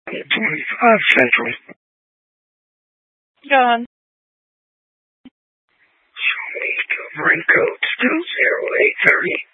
25 Central. John. Show me covering codes 20830.